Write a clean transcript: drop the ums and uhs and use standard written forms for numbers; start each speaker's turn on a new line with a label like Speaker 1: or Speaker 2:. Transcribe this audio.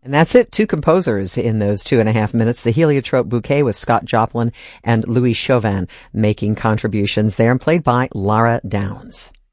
Speaker 1: And that's it. Two composers in those 2.5 minutes. The Heliotrope Bouquet with Scott Joplin and Louis Chauvin making contributions there, and played by Lara Downs.